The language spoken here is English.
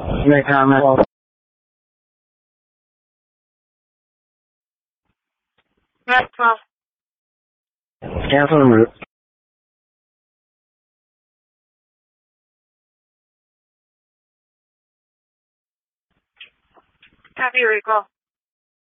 Make comment. Yes, 12. Cancel en route. Copy, recall.